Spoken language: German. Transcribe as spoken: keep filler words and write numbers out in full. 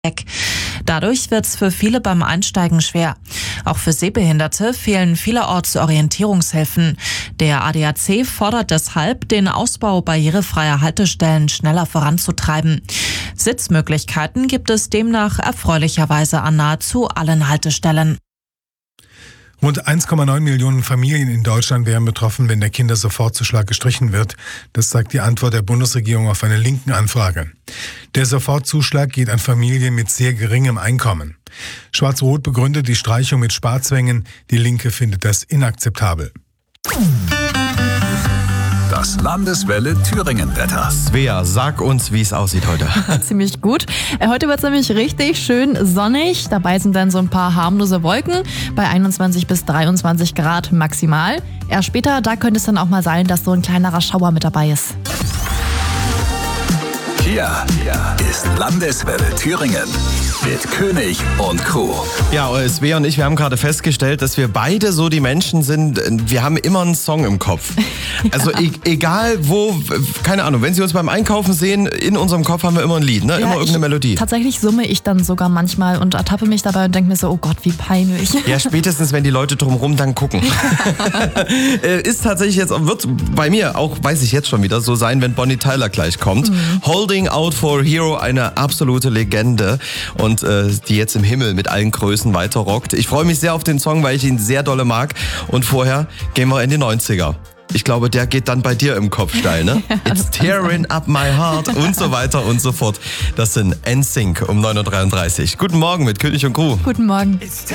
weg. Dadurch wird es für viele beim Einsteigen schwer. Auch für Sehbehinderte fehlen vielerorts Orientierungshilfen. Der A D A C fordert deshalb, den Ausbau barrierefreier Haltestellen schneller voranzutreiben. Sitzmöglichkeiten gibt es demnach erfreulicherweise an nahezu allen Haltestellen. Rund eins Komma neun Millionen Familien in Deutschland wären betroffen, wenn der Kindersofortzuschlag gestrichen wird. Das sagt die Antwort der Bundesregierung auf eine linken Anfrage. Der Sofortzuschlag geht an Familien mit sehr geringem Einkommen. Schwarz-Rot begründet die Streichung mit Sparzwängen. Die Linke findet das inakzeptabel. Das Landeswelle Thüringen-Wetter. Svea, sag uns, wie es aussieht heute. Ziemlich gut. Heute wird es nämlich richtig schön sonnig. Dabei sind dann so ein paar harmlose Wolken bei einundzwanzig bis dreiundzwanzig Grad maximal. Erst später, da könnte es dann auch mal sein, dass so ein kleinerer Schauer mit dabei ist. Hier, hier ist Landeswelle Thüringen mit König und Crew. Ja, Svea und ich, wir haben gerade festgestellt, dass wir beide so die Menschen sind, wir haben immer einen Song im Kopf. Also e- egal wo, keine Ahnung, wenn Sie uns beim Einkaufen sehen, in unserem Kopf haben wir immer ein Lied, ne? Ja, Immer irgendeine Melodie. Tatsächlich summe ich dann sogar manchmal und ertappe mich dabei und denke mir so, oh Gott, wie peinlich. Ja, spätestens, wenn die Leute drumherum dann gucken. Ist tatsächlich jetzt, wird bei mir auch, weiß ich jetzt schon wieder, so sein, wenn Bonnie Tyler gleich kommt. Mhm. Holding Out for a Hero, eine absolute Legende und äh, die jetzt im Himmel mit allen Größen weiter rockt. Ich freue mich sehr auf den Song, weil ich ihn sehr dolle mag. Und vorher gehen wir in die neunziger. Ich glaube, der geht dann bei dir im Kopf steil, ne? It's tearing up my heart und so weiter und so fort. Das sind N Sync um neun Uhr dreiunddreißig. Guten Morgen mit König und Crew. Guten Morgen.